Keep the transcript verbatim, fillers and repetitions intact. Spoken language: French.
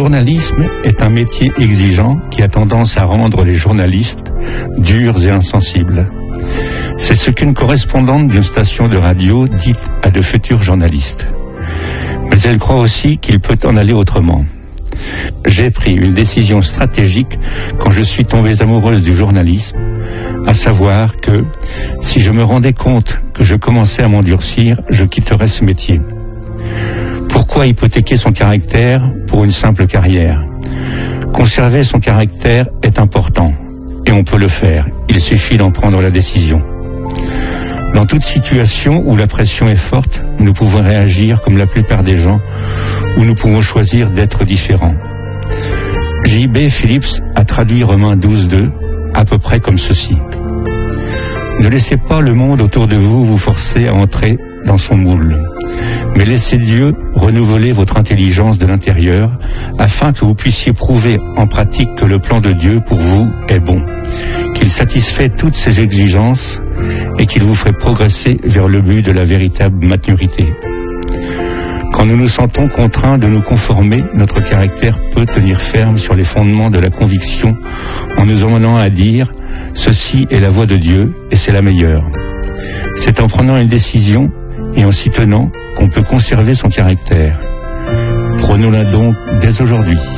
journalisme est un métier exigeant qui a tendance à rendre les journalistes durs et insensibles. C'est ce qu'une correspondante d'une station de radio dit à de futurs journalistes. Mais elle croit aussi qu'il peut en aller autrement. J'ai pris une décision stratégique quand je suis tombée amoureuse du journalisme, à savoir que si je me rendais compte que je commençais à m'endurcir, je quitterais ce métier. Pourquoi hypothéquer son caractère pour une simple carrière ? Conserver son caractère est important, et on peut le faire, il suffit d'en prendre la décision. Dans toute situation où la pression est forte, nous pouvons réagir comme la plupart des gens, ou nous pouvons choisir d'être différents. J B Phillips a traduit Romains douze deux à peu près comme ceci. Ne laissez pas le monde autour de vous vous forcer à entrer dans son moule, mais laissez Dieu renouveler votre intelligence de l'intérieur afin que vous puissiez prouver en pratique que le plan de Dieu pour vous est bon, qu'il satisfait toutes ses exigences et qu'il vous ferait progresser vers le but de la véritable maturité. Quand nous nous sentons contraints de nous conformer, notre caractère peut tenir ferme sur les fondements de la conviction en nous emmenant à dire « Ceci est la voie de Dieu et c'est la meilleure ». C'est en prenant une décision et en s'y tenant qu'on peut conserver son caractère. Prenons-la donc dès aujourd'hui.